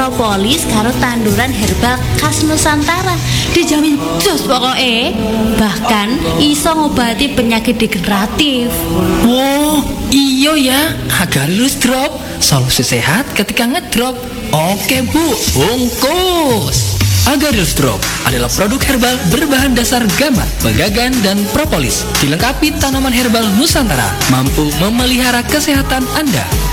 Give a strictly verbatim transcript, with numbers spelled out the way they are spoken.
propolis karo tanduran herbal khas Nusantara. Dijamin jos pokoknya. Bahkan iso ngobati penyakit degeneratif. Wow, iyo ya, Agarelus Drop, solusi sehat ketika ngedrop. Oke bu, bungkus. Agarelus Drop adalah produk herbal berbahan dasar gamat, pegagan, dan propolis. Dilengkapi tanaman herbal Nusantara, mampu memelihara kesehatan Anda.